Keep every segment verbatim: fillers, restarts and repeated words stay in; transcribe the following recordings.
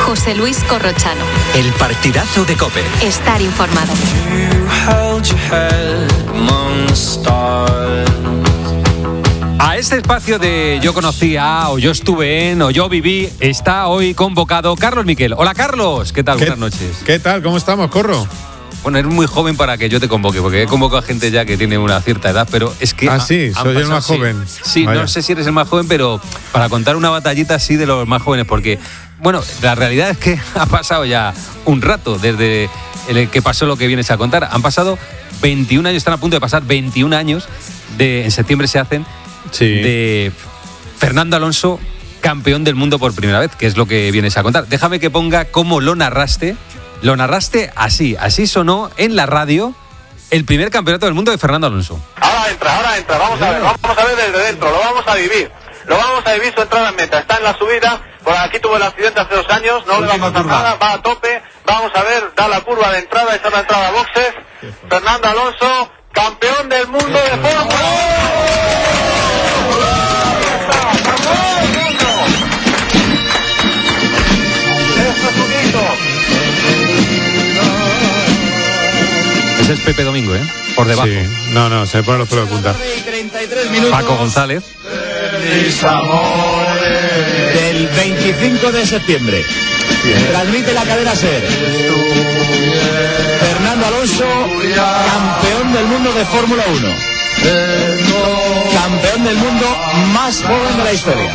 José Luis Corrochano. El partidazo de COPE. Estar informado. A este espacio de Yo conocía, o yo estuve en, o yo viví, está hoy convocado Carlos Miquel. Hola Carlos, ¿qué tal? ¿Qué, Buenas noches. ¿Qué tal? ¿Cómo estamos, Corro? Bueno, eres muy joven para que yo te convoque, porque he convocado a gente ya que tiene una cierta edad, pero es que... Ah, ha, sí, soy el más joven. Sí, sí no sé si eres el más joven, pero para contar una batallita así de los más jóvenes, porque, bueno, la realidad es que ha pasado ya un rato desde el que pasó lo que vienes a contar. Han pasado veintiún años, están a punto de pasar veintiún años, de, en septiembre se hacen, sí. de Fernando Alonso, campeón del mundo por primera vez, que es lo que vienes a contar. Déjame que ponga cómo lo narraste. Lo narraste así, así sonó en la radio el primer campeonato del mundo de Fernando Alonso. Ahora entra, ahora entra, vamos a ver, vamos a ver desde dentro, lo vamos a vivir, lo vamos a vivir su entrada en meta, está en la subida, por aquí tuvo el accidente hace dos años, no le va a pasar nada, va a tope, vamos a ver, da la curva de entrada, esa es la entrada a boxes, Fernando Alonso, campeón del mundo de Fórmula uno. Ese es Pepe Domingo, ¿eh? Por debajo. Sí. No, no, se me ponen los pelos de punta. Paco González. Del veinticinco de septiembre. Transmite la cadena SER. Fernando Alonso, campeón del mundo de Fórmula uno. Campeón del mundo más joven de la historia.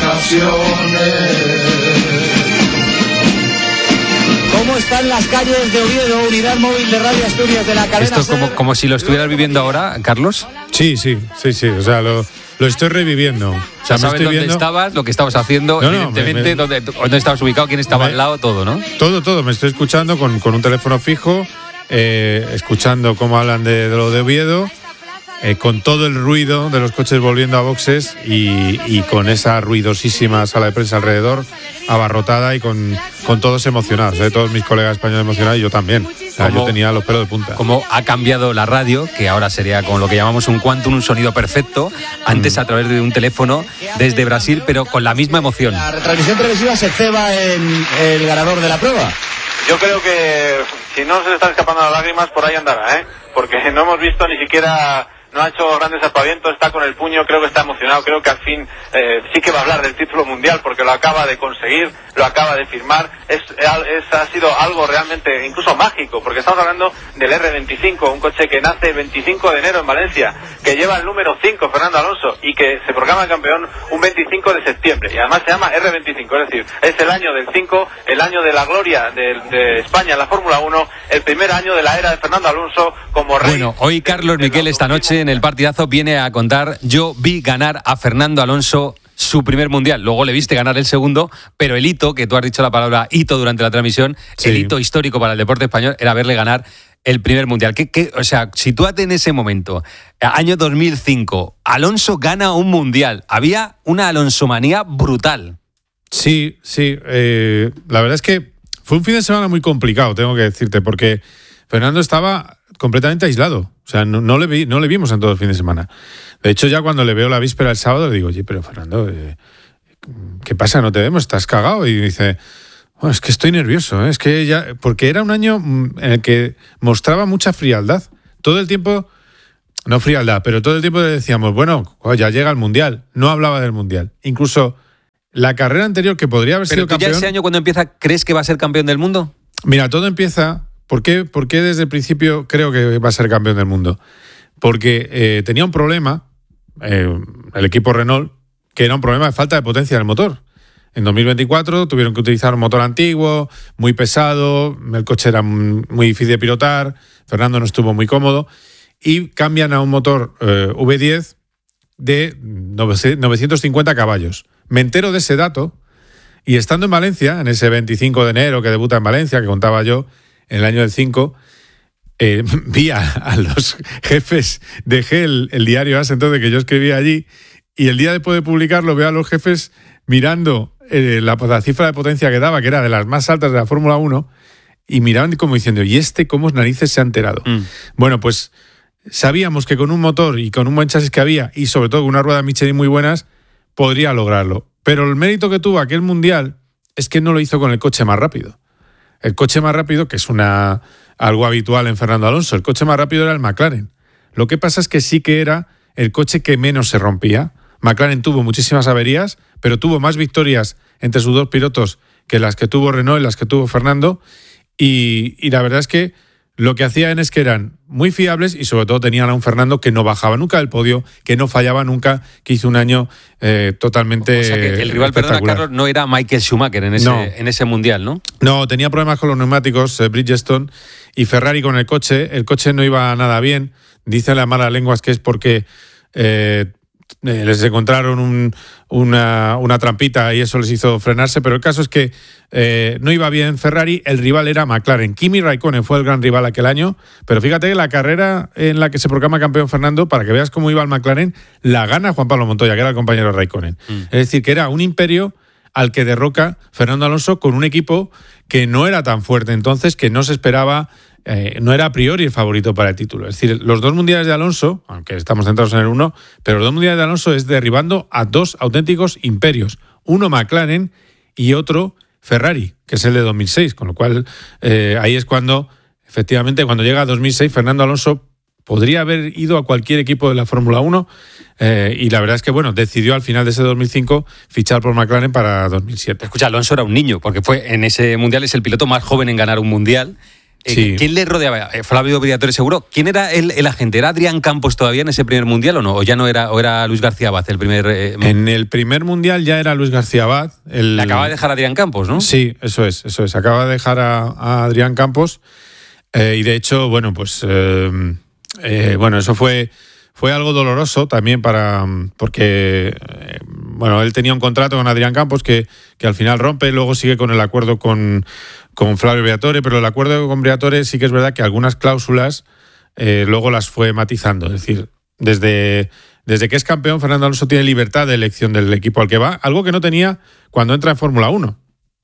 ¿Cómo están las calles de Oviedo, unidad móvil de Radio Asturias de la cadena? ¿Esto es como, como si lo estuvieras viviendo ahora, Carlos? Sí, sí, sí, sí. O sea, lo, lo estoy reviviendo. O sea, ¿Sabes me estoy dónde viendo... estabas, lo que estabas haciendo, no, no, evidentemente, me, me... Dónde, dónde estabas ubicado, quién estaba me... al lado, todo, ¿no? Todo, todo. Me estoy escuchando con, con un teléfono fijo, eh, escuchando cómo hablan de, de lo de Oviedo, eh, con todo el ruido de los coches volviendo a boxes y, y con esa ruidosísima sala de prensa alrededor, abarrotada y con, con todos emocionados, ¿eh? Todos mis colegas españoles emocionados y yo también. O sea, yo tenía los pelos de punta. Como ha cambiado la radio, que ahora sería con lo que llamamos un quantum, un sonido perfecto, antes mm. a través de un teléfono desde Brasil, pero con la misma emoción. La retransmisión televisiva se ceba en el ganador de la prueba. Yo creo que si no se le están escapando las lágrimas, por ahí andará, ¿eh? Porque no hemos visto ni siquiera... No ha hecho grandes aspavientos, está con el puño, creo que está emocionado, creo que al fin eh, sí que va a hablar del título mundial porque lo acaba de conseguir, lo acaba de firmar, es, es ha sido algo realmente incluso mágico, porque estamos hablando del erre veinticinco, un coche que nace el veinticinco de enero en Valencia, que lleva el número cinco, Fernando Alonso, y que se proclama campeón un veinticinco de septiembre, y además se llama erre veinticinco, es decir, es el año del cinco, el año de la gloria de, de España en la Fórmula uno, el primer año de la era de Fernando Alonso como rey. Bueno, hoy Carlos Miquel esta noche en el partidazo viene a contar, yo vi ganar a Fernando Alonso su primer mundial, luego le viste ganar el segundo, pero el hito, que tú has dicho la palabra hito durante la transmisión, sí. El hito histórico para el deporte español era verle ganar el primer mundial. ¿Qué, qué, o sea, sitúate en ese momento, año dos mil cinco, Alonso gana un mundial, había una alonsomanía brutal. Sí, sí, eh, la verdad es que fue un fin de semana muy complicado, tengo que decirte, porque Fernando estaba completamente aislado. O sea, no, no, le vi, no le vimos en todo el fin de semana. De hecho, ya cuando le veo la víspera el sábado, le digo, oye, pero Fernando, eh, ¿qué pasa? ¿No te vemos? ¿Estás cagado? Y dice, bueno, es que estoy nervioso, ¿eh? Es que ya... Porque era un año en el que mostraba mucha frialdad. Todo el tiempo, no frialdad, pero todo el tiempo le decíamos, bueno, ya llega el Mundial. No hablaba del Mundial. Incluso la carrera anterior, que podría haber pero sido tú campeón... ¿Ya ese año cuando empieza crees que va a ser campeón del mundo? Mira, todo empieza... ¿Por qué, ¿Por qué desde el principio creo que va a ser campeón del mundo? Porque eh, tenía un problema, eh, el equipo Renault, que era un problema de falta de potencia del motor. En dos mil veinticuatro tuvieron que utilizar un motor antiguo, muy pesado, el coche era muy difícil de pilotar, Fernando no estuvo muy cómodo, y cambian a un motor eh, ve diez de novecientos cincuenta caballos. Me entero de ese dato, y estando en Valencia, en ese veinticinco de enero que debuta en Valencia, que contaba yo, en el año del cinco, eh, vi a, a los jefes, dejé el, el diario As entonces que yo escribía allí, y el día después de publicarlo veo a los jefes mirando eh, la, la cifra de potencia que daba, que era de las más altas de la Fórmula uno, y miraban como diciendo, ¿y este cómo narices se ha enterado? Mm. Bueno, pues sabíamos que con un motor y con un buen chasis que había, y sobre todo con unas ruedas Michelin muy buenas, podría lograrlo. Pero el mérito que tuvo aquel Mundial es que no lo hizo con el coche más rápido. el coche más rápido, que es una algo habitual en Fernando Alonso, el coche más rápido era el McLaren. Lo que pasa es que sí que era el coche que menos se rompía. McLaren tuvo muchísimas averías, pero tuvo más victorias entre sus dos pilotos que las que tuvo Renault y las que tuvo Fernando. Y, y la verdad es que lo que hacían es que eran muy fiables y sobre todo tenían a un Fernando que no bajaba nunca del podio, que no fallaba nunca, que hizo un año eh, totalmente o sea que el rival, perdona Carlos, no era Michael Schumacher en ese, no. en ese mundial, ¿no? No, tenía problemas con los neumáticos, eh, Bridgestone, y Ferrari con el coche. El coche no iba nada bien. Dicen las malas lenguas que es porque eh, les encontraron un, una, una trampita y eso les hizo frenarse, pero el caso es que eh, no iba bien Ferrari, el rival era McLaren. Kimi Raikkonen fue el gran rival aquel año, pero fíjate que la carrera en la que se proclama campeón Fernando, para que veas cómo iba el McLaren, la gana Juan Pablo Montoya, que era el compañero de Raikkonen. Mm. Es decir, que era un imperio al que derroca Fernando Alonso con un equipo que no era tan fuerte entonces, que no se esperaba... Eh, no era a priori el favorito para el título. Es decir, los dos mundiales de Alonso, aunque estamos centrados en el uno, pero los dos mundiales de Alonso es derribando a dos auténticos imperios. Uno McLaren y otro Ferrari, que es el de dos mil seis. Con lo cual, eh, ahí es cuando, efectivamente, cuando llega a dos mil seis, Fernando Alonso podría haber ido a cualquier equipo de la Fórmula uno eh, y la verdad es que, bueno, decidió al final de ese dos mil cinco fichar por McLaren para dos mil siete. Escucha, Alonso era un niño, porque fue en ese mundial, es el piloto más joven en ganar un mundial. Sí. ¿Quién le rodeaba? Flavio Briatore seguro. ¿Quién era el, el agente? ¿Era Adrián Campos todavía en ese primer mundial o no? ¿O ya no era, o era Luis García Abad el primer? Eh... En el primer mundial ya era Luis García Abad. El... Le acaba de dejar a Adrián Campos, ¿no? Sí, eso es, eso es. Acaba de dejar a, a Adrián Campos eh, y de hecho, bueno, pues eh, eh, bueno, eso fue fue algo doloroso también para porque eh, bueno, él tenía un contrato con Adrián Campos que que al final rompe, luego sigue con el acuerdo con con Flavio Briatore, pero el acuerdo con Briatore sí que es verdad que algunas cláusulas eh, luego las fue matizando. Es decir, desde, desde que es campeón, Fernando Alonso tiene libertad de elección del equipo al que va, algo que no tenía cuando entra en Fórmula uno.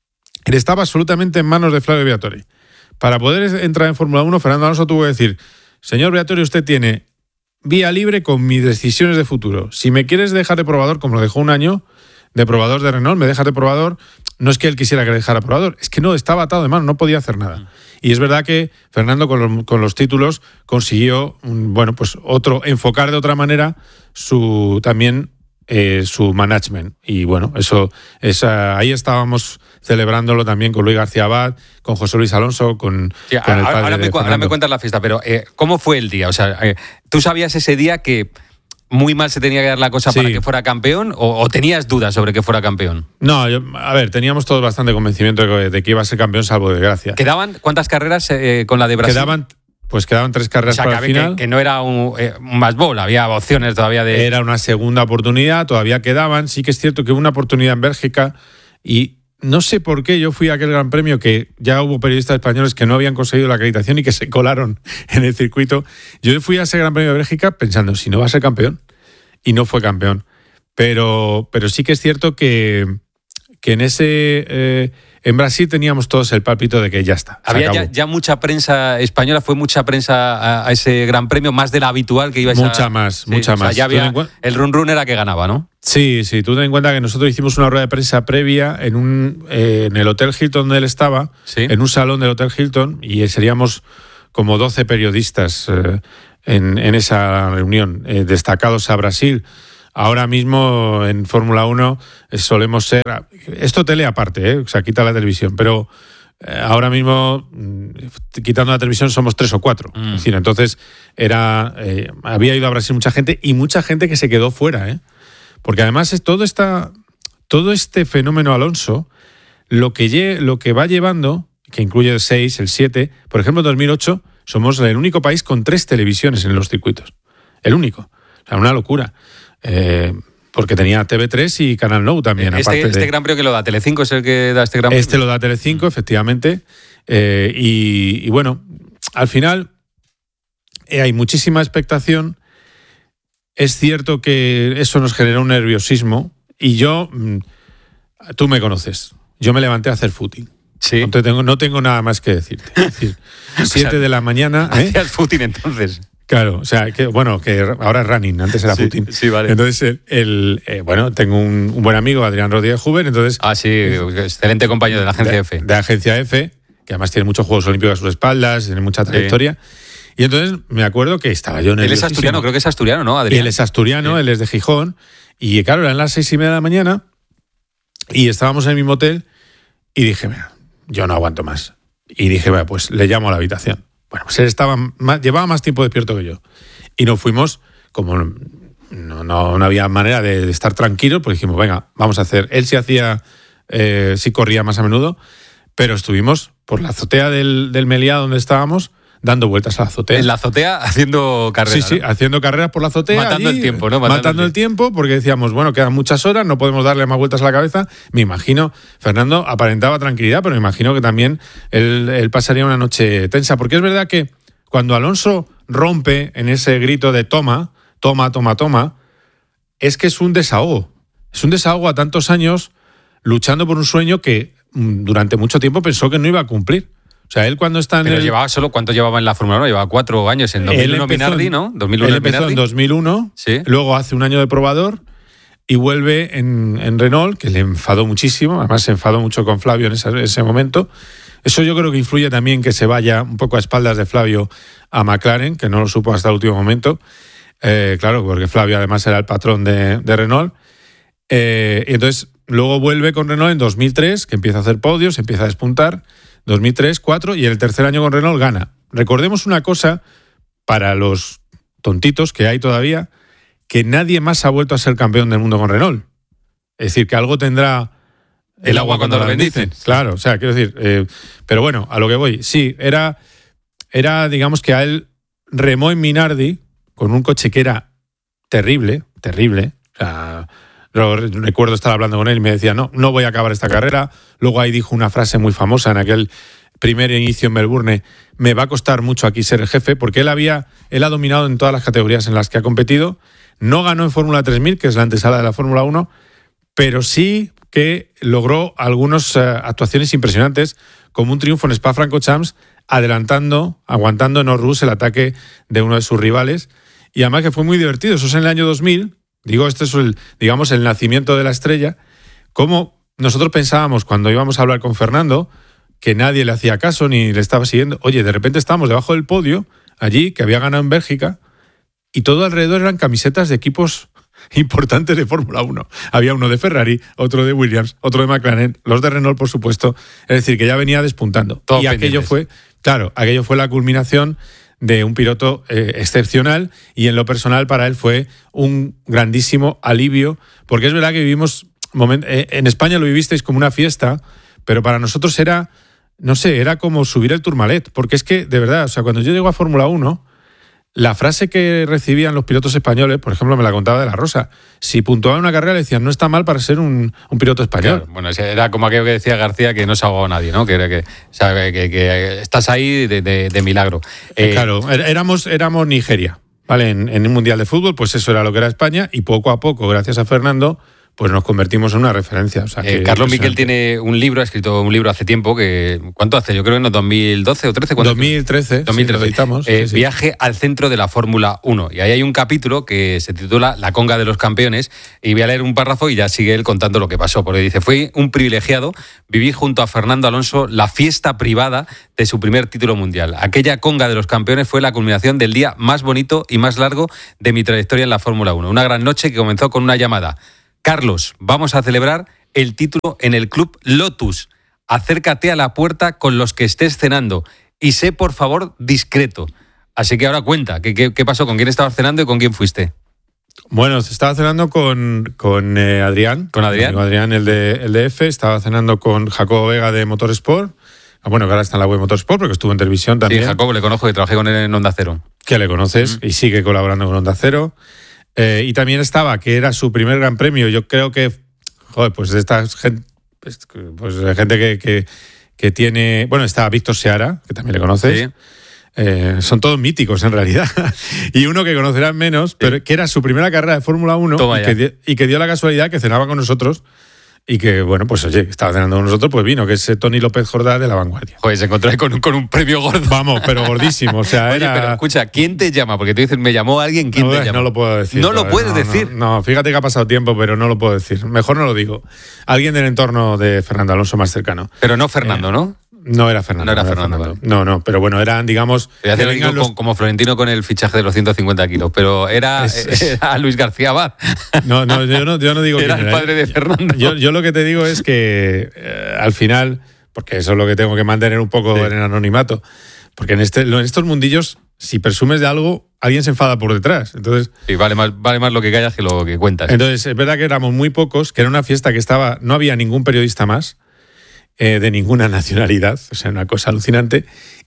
Él estaba absolutamente en manos de Flavio Briatore. Para poder entrar en Fórmula uno, Fernando Alonso tuvo que decir: señor Briatore, usted tiene vía libre con mis decisiones de futuro. Si me quieres dejar de probador, como lo dejó un año, de probador de Renault, me dejas de probador. No es que él quisiera que le dejara probador, es que no, estaba atado de mano, no podía hacer nada. Y es verdad que Fernando con los, con los títulos consiguió, bueno, pues otro, enfocar de otra manera su también eh, su management. Y bueno, eso es, ahí estábamos celebrándolo también con Luis García Abad, con José Luis Alonso, con, sí, con el padre ahora, me, de ahora me cuentas la fiesta, pero eh, ¿cómo fue el día? O sea, eh, ¿tú sabías ese día que muy mal se tenía que dar la cosa sí. para que fuera campeón o, o tenías dudas sobre que fuera campeón? No, yo, a ver, teníamos todos bastante convencimiento de que, de que iba a ser campeón, salvo desgracia. ¿Quedaban cuántas carreras eh, con la de Brasil? Quedaban, pues quedaban tres carreras, o sea, para el final. Que, que no era un, eh, un más bowl, había opciones todavía de... Era una segunda oportunidad, todavía quedaban. Sí que es cierto que hubo una oportunidad en Bélgica y no sé por qué yo fui a aquel Gran Premio que ya hubo periodistas españoles que no habían conseguido la acreditación y que se colaron en el circuito. Yo fui a ese Gran Premio de Bélgica pensando, si no va a ser campeón. Y no fue campeón. Pero, pero sí que es cierto que, que en ese eh, en Brasil teníamos todos el pálpito de que ya está. Había ya, ya mucha prensa española, fue mucha prensa a, a ese Gran Premio, más de la habitual que ibais a... Mucha más, sí, mucha o sea, más. Ya había, el run run era que ganaba, ¿no? Sí, sí, tú ten en cuenta que nosotros hicimos una rueda de prensa previa en un eh, en el Hotel Hilton donde él estaba, ¿sí? En un salón del Hotel Hilton, y seríamos como doce periodistas eh, En, en esa reunión, eh, destacados a Brasil. Ahora mismo en Fórmula uno eh, solemos ser... Esto tele aparte, eh, o sea, quita la televisión, pero eh, ahora mismo, quitando la televisión, somos tres o cuatro. Mm. Es decir, entonces era eh, había ido a Brasil mucha gente y mucha gente que se quedó fuera, ¿eh? Porque además es todo, esta, todo este fenómeno Alonso, lo que, lle, lo que va llevando, que incluye el seis, el siete, por ejemplo, en dos mil ocho... somos el único país con tres televisiones en los circuitos. El único. O sea, una locura. Eh, porque tenía T V tres y Canal Nou también. Este, aparte este de... Gran Premio que lo da Telecinco es el que da este Gran Premio. Este lo da Telecinco, efectivamente. Eh, y, y bueno, al final eh, hay muchísima expectación. Es cierto que eso nos genera un nerviosismo. Y yo, tú me conoces, yo me levanté a hacer footing. Sí. No tengo, no tengo nada más que decirte. Es decir, siete o sea, de la mañana. ¿eh? Hacías footing entonces. Claro, o sea, que bueno, que ahora es running, antes era sí, footing. Sí, vale. Entonces, el, el eh, bueno, tengo un, un buen amigo, Adrián Rodríguez Huber, entonces... Ah, sí, excelente compañero de la Agencia de, F. De Agencia F, que además tiene muchos Juegos Olímpicos a sus espaldas, tiene mucha trayectoria. Sí. Y entonces me acuerdo que estaba yo nerviosísimo. Él es asturiano, creo que es asturiano, ¿no, Adrián? Él es asturiano, sí. Él es de Gijón. Y claro, eran las seis y media de la mañana y estábamos en el mismo hotel y dije, mira, yo no aguanto más. Y dije, bueno, pues le llamo a la habitación. Bueno, pues él estaba más, llevaba más tiempo despierto que yo. Y nos fuimos, como no, no, no había manera de, de estar tranquilos, pues dijimos, venga, vamos a hacer. Él sí hacía, eh, sí corría más a menudo, pero estuvimos por la azotea del, del Meliá donde estábamos, dando vueltas a la azotea. En la azotea haciendo carreras. Sí, sí, ¿no? Haciendo carreras por la azotea. Matando allí, el tiempo, ¿no? Matando, matando el tiempo. tiempo, porque decíamos, bueno, quedan muchas horas, no podemos darle más vueltas a la cabeza. Me imagino, Fernando aparentaba tranquilidad, pero me imagino que también él, él pasaría una noche tensa, porque es verdad que cuando Alonso rompe en ese grito de toma, toma, toma, toma, es que es un desahogo. Es un desahogo a tantos años luchando por un sueño que durante mucho tiempo pensó que no iba a cumplir. O sea, él cuando está en Pero el... llevaba solo, ¿cuánto llevaba en la Fórmula uno? Llevaba cuatro años en dos mil uno Minardi, ¿no? dos mil uno él empezó Minardi. en dos mil uno, sí. Luego hace un año de probador y vuelve en, en Renault, que le enfadó muchísimo, además se enfadó mucho con Flavio en ese, ese momento. Eso yo creo que influye también que se vaya un poco a espaldas de Flavio a McLaren, que no lo supo hasta el último momento. Eh, claro, porque Flavio además era el patrón de, de Renault. Eh, y entonces luego vuelve con Renault en dos mil tres, que empieza a hacer podios, empieza a despuntar. dos mil tres, cuatro y en el tercer año con Renault gana. Recordemos una cosa para los tontitos que hay todavía, que nadie más ha vuelto a ser campeón del mundo con Renault. Es decir, que algo tendrá el, el agua cuando, cuando lo bendicen. bendicen. Claro, o sea, quiero decir, eh, pero bueno, a lo que voy. Sí, era, era, digamos que a él remó en Minardi con un coche que era terrible, terrible, o sea... Recuerdo estar hablando con él y me decía, no, no voy a acabar esta carrera. Luego ahí dijo una frase muy famosa en aquel primer inicio en Melbourne, me va a costar mucho aquí ser el jefe, porque él había, él ha dominado en todas las categorías en las que ha competido. No ganó en Fórmula tres mil, que es la antesala de la Fórmula uno, pero sí que logró algunas uh, actuaciones impresionantes, como un triunfo en Spa-Francorchamps, adelantando, aguantando en Orrus el ataque de uno de sus rivales. Y además que fue muy divertido. Eso es en el año dos mil. Digo, este es el, digamos, el nacimiento de la estrella. Como nosotros pensábamos cuando íbamos a hablar con Fernando, que nadie le hacía caso ni le estaba siguiendo. Oye, de repente estábamos debajo del podio, allí, que había ganado en Bélgica, y todo alrededor eran camisetas de equipos importantes de Fórmula uno. Había uno de Ferrari, otro de Williams, otro de McLaren, los de Renault, por supuesto. Es decir, que ya venía despuntando. Todo y pendientes. aquello fue, claro, aquello fue la culminación de un piloto eh, excepcional, y en lo personal para él fue un grandísimo alivio, porque es verdad que vivimos, moment- eh, en España lo vivisteis como una fiesta, pero para nosotros era, no sé, era como subir el Tourmalet, porque es que, de verdad, o sea, cuando yo llego a Fórmula uno, la frase que recibían los pilotos españoles, por ejemplo, me la contaba de la Rosa, si puntuaban una carrera le decían, no está mal para ser un, un piloto español. Claro, bueno, era como aquello que decía García, que no se ahogó nadie, ¿no? Que, era que, o sea, que, que, que estás ahí de, de, de milagro. Eh, claro, éramos, éramos Nigeria, ¿vale? En, en un mundial de fútbol, pues eso era lo que era España, y poco a poco, gracias a Fernando, pues nos convertimos en una referencia. O sea, que, eh, Carlos que Miquel tiene un libro, ha escrito un libro hace tiempo, que ¿cuánto hace? Yo creo que en dos mil doce o trece. dos mil trece, dos mil trece. Sí, lo editamos, eh, sí, sí. Viaje al centro de la Fórmula uno. Y ahí hay un capítulo que se titula La conga de los campeones, y voy a leer un párrafo y ya sigue él contando lo que pasó, porque dice, fue un privilegiado vivir junto a Fernando Alonso la fiesta privada de su primer título mundial. Aquella conga de los campeones fue la culminación del día más bonito y más largo de mi trayectoria en la Fórmula uno. Una gran noche que comenzó con una llamada. Carlos, vamos a celebrar el título en el Club Lotus. Acércate a la puerta con los que estés cenando y sé, por favor, discreto. Así que ahora cuenta, ¿qué, qué, qué pasó? ¿Con quién estabas cenando y con quién fuiste? Bueno, estaba cenando con, con eh, Adrián. ¿Con Adrián? Con Adrián, el de, el de F. Estaba cenando con Jacobo Vega de Motorsport. Bueno, que ahora está en la web Motorsport porque estuvo en televisión también. Sí, Jacobo le conozco, que trabajé con él en Onda Cero. Que le conoces mm. y sigue colaborando con Onda Cero. Eh, y también estaba, que era su primer gran premio. Yo creo que, joder, pues de esta gente, pues de gente que, que, que tiene... Bueno, está Víctor Seara, que también le conoces. Sí. Eh, son todos míticos en realidad. Y uno que conocerán menos, sí. pero que era su primera carrera de Fórmula uno y que, y que dio la casualidad que cenaba con nosotros. Y que, bueno, pues oye, estaba cenando con nosotros, pues vino, que es Tony López Jordá de La Vanguardia. Joder, se encontró ahí con, con un premio gordo. Vamos, pero gordísimo, o sea, oye, era... pero escucha, ¿quién te llama? Porque tú dices, me llamó alguien, ¿quién no, te llama? No lo puedo decir. ¿No todavía, lo puedes no, decir? No, no, fíjate que ha pasado tiempo, pero no lo puedo decir. Mejor no lo digo. Alguien del entorno de Fernando Alonso más cercano. Pero no Fernando, eh, ¿no? No era Fernando. No era Fernando, Fernando. vale. No, no, pero bueno, eran, digamos... Voy a hacer que vengan como, los- como Florentino con el fichaje de los ciento cincuenta kilos, pero era, Es- es- era Luis García Abad. No, no, yo no, yo no digo Era quién el padre de Fernando. Yo, yo lo que te digo es que eh, al final, porque eso es lo que tengo que mantener un poco Sí. en el anonimato, porque en, este, en estos mundillos, si presumes de algo, alguien se enfada por detrás. Entonces, Sí, vale más, vale más lo que callas que lo que cuentas. entonces es verdad que éramos muy pocos, que era una fiesta que estaba, no había ningún periodista más, eh, de ninguna nacionalidad, o sea, una cosa alucinante,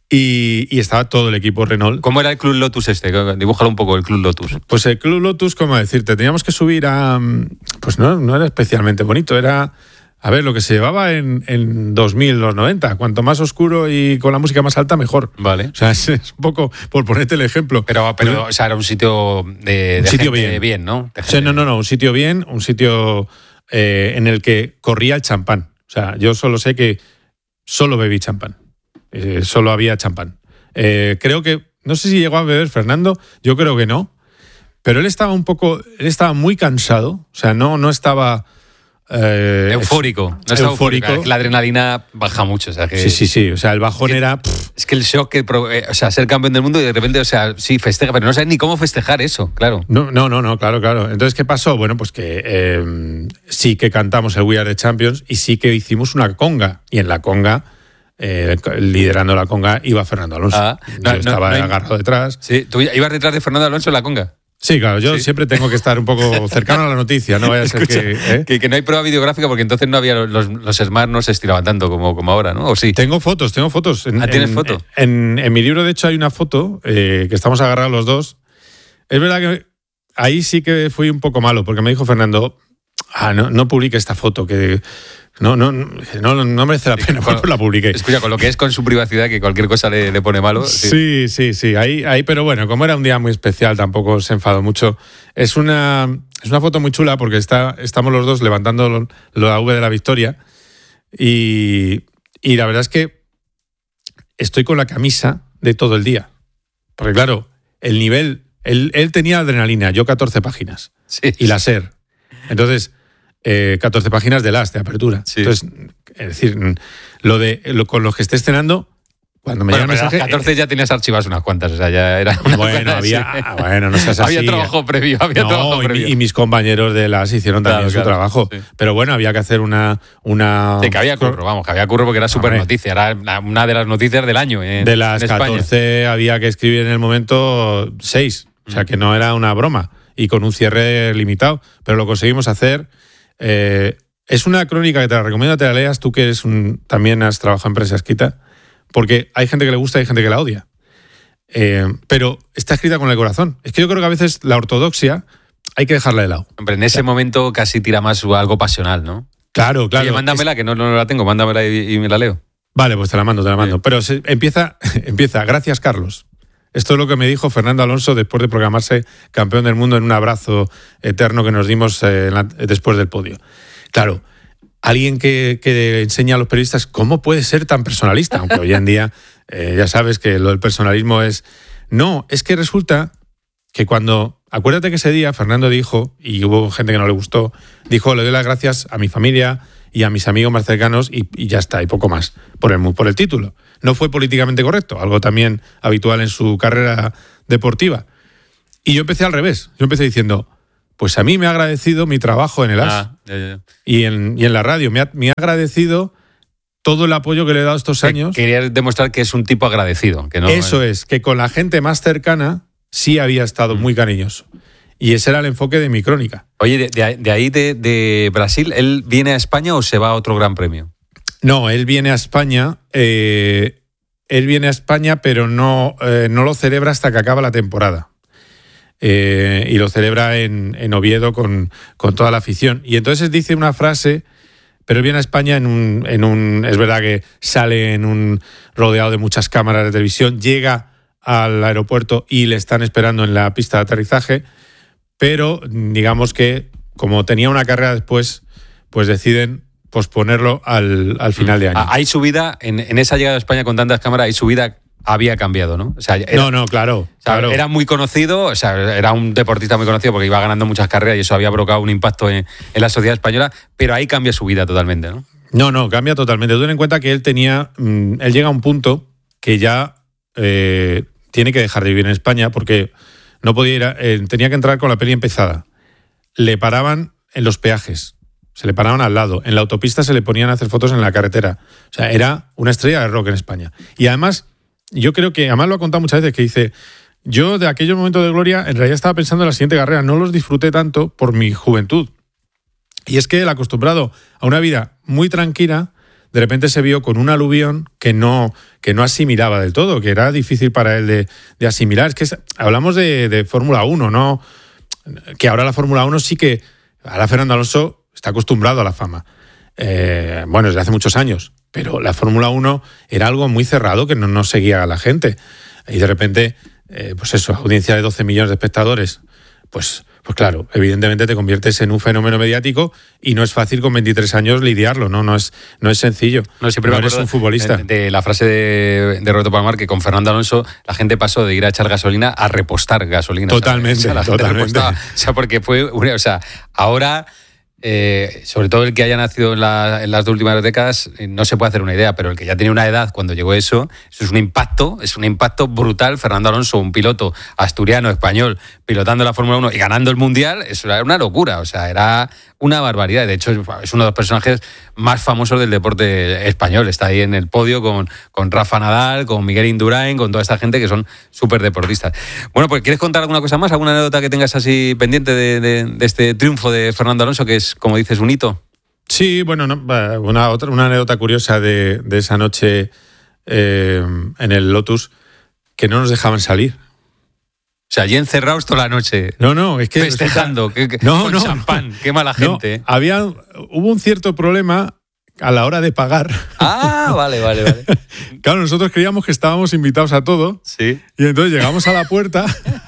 y, y estaba todo el equipo Renault. ¿Cómo era el Club Lotus este? Dibújalo un poco el Club Lotus. Pues el Club Lotus, como decirte, teníamos que subir a... Pues no, no era especialmente bonito, era... A ver, lo que se llevaba en, en dos mil, los noventa. Cuanto más oscuro y con la música más alta, mejor. Vale. O sea, es, es un poco por ponerte el ejemplo. Pero, pero o sea, era un sitio de, Un de sitio gente bien. ¿no? De O sea, gente- no, no, no, un sitio bien, un sitio eh, en el que corría el champán. O sea, yo solo sé que solo bebí champán. Eh, solo había champán. Eh, creo que, no sé si llegó a beber Fernando, yo creo que no. Pero él estaba un poco, él estaba muy cansado. O sea, no, no estaba... eh, Eufórico. No estaba eufórico. eufórico. La adrenalina baja mucho. O sea, que, Sí, sí, sí. O sea, el bajón que- era... pff, Es que el shock, que, pro- eh, o sea, ser campeón del mundo y de repente, o sea, sí, festeja, pero no sabes ni cómo festejar eso, claro. No, no, no, no, claro, claro. Entonces, ¿qué pasó? Bueno, pues que eh, sí que cantamos el We Are the Champions y sí que hicimos una conga. Y en la conga, eh, liderando la conga, iba Fernando Alonso. Ah, yo no, no, estaba no hay- agarrado detrás. Sí, tú ibas detrás de Fernando Alonso en la conga. Sí, claro, yo Sí. siempre tengo que estar un poco cercano a la noticia, no vaya a ser Escucha, que... ¿eh? que, que no hay prueba videográfica porque entonces no había los, los Smart no se estiraban tanto como, como ahora, ¿no? ¿O sí? Tengo fotos, tengo fotos. En, Ah, ¿tienes en- foto? En, en mi libro, de hecho, hay una foto eh, que estamos agarrados los dos. Es verdad que ahí sí que fui un poco malo, porque me dijo Fernando, ah, no, no publique esta foto, que no, no, no, no merece la pena, Con- pues la publiqué. Escucha, con lo que es con su privacidad, que cualquier cosa le, le pone malo. Sí, sí, sí, ahí, ahí, pero bueno, como era un día muy especial, tampoco se enfadó mucho. Es una, es una foto muy chula porque está, estamos los dos levantando lo- la V de la victoria y, y la verdad es que estoy con la camisa de todo el día. Porque claro, el nivel, él, él tenía adrenalina, yo catorce páginas Sí. y la SER. Entonces, eh, catorce páginas de las, de apertura. Sí. Entonces, es decir, lo de lo, con los que esté estrenando, cuando me Bueno, llega el pero a las mensaje... catorce ya tenías archivadas unas cuantas, o sea, ya era una Bueno, cosa había, así. ah, bueno, no seas así. Había trabajo previo, había No, trabajo y, previo. mi- y mis compañeros de las hicieron también Claro, su claro, trabajo. sí. Pero bueno, había que hacer una... una Sí, que había curro, vamos, que había curro porque era súper Hombre. noticia, era la- una de las noticias del año en, De las en España. catorce había que escribir en el momento seis. O sea, que no era una broma. Y con un cierre limitado. Pero lo conseguimos hacer. Eh, es una crónica que te la recomiendo, te la leas. Tú que eres un, también has trabajado en prensa escrita. Porque hay gente que le gusta y hay gente que la odia. Eh, pero está escrita con el corazón. Es que yo creo que a veces la ortodoxia hay que dejarla de lado. Hombre, en ese momento casi tira más algo pasional, ¿no? Claro, claro. Oye, mándamela, que no, no la tengo, mándamela y, y me la leo. Vale, pues te la mando, te la mando. Sí. Pero se- empieza, empieza, gracias Carlos. Esto es lo que me dijo Fernando Alonso después de proclamarse campeón del mundo en un abrazo eterno que nos dimos eh, en la- después del podio. Claro, alguien que, que enseña a los periodistas cómo puede ser tan personalista, aunque hoy en día eh, ya sabes que lo del personalismo es... No, es que resulta que cuando... Acuérdate que ese día Fernando dijo, y hubo gente que no le gustó, dijo, le doy las gracias a mi familia y a mis amigos más cercanos y, y ya está, y poco más, por el, por el título. No fue políticamente correcto, algo también habitual en su carrera deportiva. Y yo empecé al revés, yo empecé diciendo, pues a mí me ha agradecido mi trabajo en el A S Ah, ya, ya, ya. y, en, y en la radio, me ha, me ha agradecido todo el apoyo que le he dado estos años. Quería demostrar que es un tipo agradecido. Que no, Eso es, que con la gente más cercana sí había estado muy cariñoso. Y ese era el enfoque de mi crónica. Oye, de, de- de ahí de, de Brasil, ¿él viene a España o se va a otro gran premio? No, él viene a España, eh, él viene a España, pero no, eh, no lo celebra hasta que acaba la temporada. Eh, y lo celebra en, en Oviedo con, con toda la afición. Y entonces dice una frase, pero él viene a España en un, en un... Es verdad que sale en un rodeado de muchas cámaras de televisión, llega al aeropuerto y le están esperando en la pista de aterrizaje, pero digamos que como tenía una carrera después, pues deciden posponerlo al, al final de año. Ah, Hay subida, en, en esa llegada a España con tantas cámaras, hay subida, había cambiado, ¿no? O sea, era, No, no, claro. o sea, claro. era muy conocido, o sea, era un deportista muy conocido porque iba ganando muchas carreras y eso había provocado un impacto en, en la sociedad española, pero ahí cambia su vida totalmente, ¿no? No, no, cambia totalmente. Ten en cuenta que él tenía, mmm, él llega a un punto que ya eh, tiene que dejar de vivir en España porque no podía ir, a, eh, tenía que entrar con la peli empezada. Le paraban en los peajes, se le paraban al lado, en la autopista se le ponían a hacer fotos en la carretera. O sea, era una estrella de rock en España. Y además, yo creo que, además lo ha contado muchas veces, que dice, yo de aquellos momentos de gloria, en realidad estaba pensando en la siguiente carrera, no los disfruté tanto por mi juventud. Y es que él, acostumbrado a una vida muy tranquila, de repente se vio con un aluvión que no, que no asimilaba del todo, que era difícil para él de, de asimilar. Es que es, hablamos de, de Fórmula uno, ¿no? Que ahora la Fórmula uno sí que... Ahora Fernando Alonso está acostumbrado a la fama. Eh, bueno, desde hace muchos años. Pero la Fórmula uno era algo muy cerrado que no, no seguía a la gente. Y de repente, eh, pues eso, audiencia de doce millones de espectadores, pues... Pues claro, evidentemente te conviertes en un fenómeno mediático y no es fácil con veintitrés años lidiarlo, ¿no? No es, no es sencillo. No, siempre no me eres un futbolista. De, de la frase de, de Roberto Palomar, que con Fernando Alonso la gente pasó de ir a echar gasolina a repostar gasolina. Totalmente, o sea, la totalmente. Gente repostaba. O sea, porque fue... O sea, ahora... Eh, sobre todo el que haya nacido en, la, en las dos últimas décadas, eh, no se puede hacer una idea, pero el que ya tenía una edad cuando llegó eso, eso es un impacto, es un impacto brutal. Fernando Alonso, un piloto asturiano, español, pilotando la Fórmula uno y ganando el Mundial, eso era una locura, o sea, era una barbaridad. De hecho, es uno de los personajes más famosos del deporte español. Está ahí en el podio con, con Rafa Nadal, con Miguel Indurain, con toda esta gente que son súper deportistas. Bueno, pues ¿quieres contar alguna cosa más? ¿Alguna anécdota que tengas así pendiente de, de, de este triunfo de Fernando Alonso, que es, como dices, un hito? Sí, bueno, no, una, otra, una anécdota curiosa de, de esa noche eh, en el Lotus, que no nos dejaban salir. O sea, allí encerrados toda la noche. No, no, es que... Festejando, que, que, no, con no, champán, no, qué mala gente. No, había, hubo un cierto problema a la hora de pagar. Ah, vale, vale, vale. Claro, nosotros creíamos que estábamos invitados a todo. Sí. Y entonces llegamos a la puerta.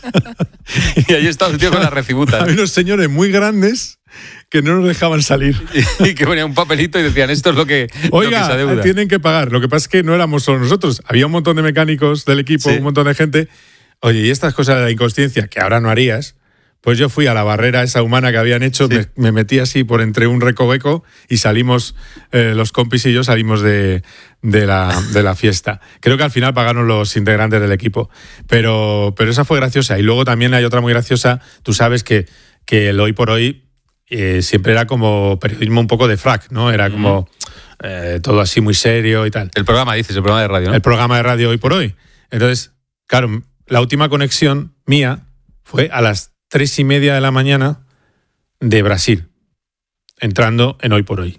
Y ahí estaba un tío con la recibuta. Había unos señores muy grandes que no nos dejaban salir. Y que ponían un papelito y decían, esto es lo que, Oiga, lo que se adeuda. Tienen que pagar. Lo que pasa es que no éramos solo nosotros. Había un montón de mecánicos del equipo, sí. Un montón de gente. Oye, y estas cosas de la inconsciencia, que ahora no harías, pues yo fui a la barrera esa humana que habían hecho, sí. me, me metí así por entre un recoveco y salimos, eh, los compis y yo salimos de, de, la, de la fiesta. Creo que al final pagaron los integrantes del equipo, pero, pero esa fue graciosa. Y luego también hay otra muy graciosa. Tú sabes que, que el hoy por hoy eh, siempre era como periodismo un poco de frac, ¿no? Era como eh, todo así muy serio y tal. El programa, dices, el programa de radio, ¿no? El programa de radio hoy por hoy. Entonces, claro, la última conexión mía fue a las tres y media de la mañana de Brasil, entrando en Hoy por Hoy.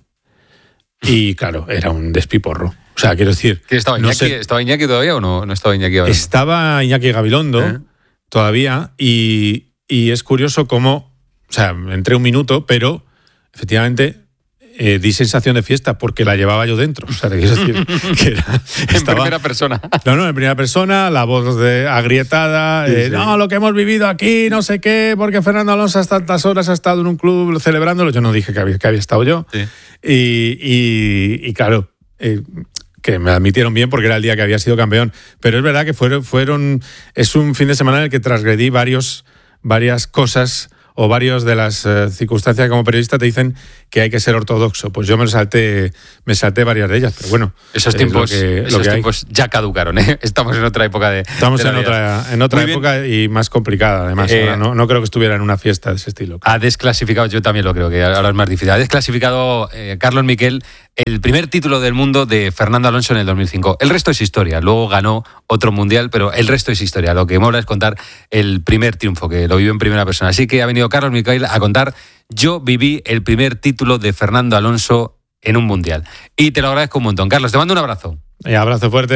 Y claro, era un despiporro. O sea, quiero decir... ¿Quién estaba Iñaki? No sé, ¿Estaba Iñaki todavía o no, no estaba Iñaki ahora? Estaba Iñaki Gabilondo ¿Eh? todavía y, y es curioso cómo... O sea, entré un minuto, pero efectivamente... Eh, di sensación de fiesta porque la llevaba yo dentro. O sea, te quiero decir que era, en estaba, primera persona. No, no, en primera persona, la voz de, agrietada. Sí, eh, sí. No, lo que hemos vivido aquí, no sé qué, porque Fernando Alonso hasta tantas horas ha estado en un club celebrándolo. Yo no dije que había, que había estado yo. Sí. Y, y, y claro, eh, que me admitieron bien porque era el día que había sido campeón. Pero es verdad que fueron, fueron es un fin de semana en el que transgredí varios, varias cosas o varias de las eh, circunstancias que como periodista te dicen que hay que ser ortodoxo. Pues yo me salté, me salté varias de ellas, pero bueno. Esos tiempos, es lo que, esos lo que tiempos ya caducaron, ¿eh? Estamos en otra época de Estamos de en, otra, en otra época y más complicada, además. Eh, ahora no, no creo que estuviera en una fiesta de ese estilo. Ha desclasificado, yo también lo creo, que ahora es más difícil. Ha desclasificado eh, Carlos Miquel el primer título del mundo de Fernando Alonso en el dos mil cinco. El resto es historia. Luego ganó otro mundial, pero el resto es historia. Lo que mola es contar el primer triunfo, que lo vivió en primera persona. Así que ha venido Carlos Miquel a contar: yo viví el primer título de Fernando Alonso en un mundial. Y te lo agradezco un montón. Carlos, te mando un abrazo. Un abrazo fuerte.